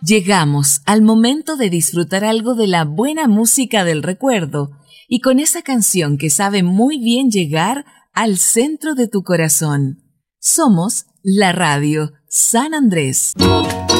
Llegamos al momento de disfrutar algo de la buena música del recuerdo y con esa canción que sabe muy bien llegar al centro de tu corazón. Somos la radio San Andrés.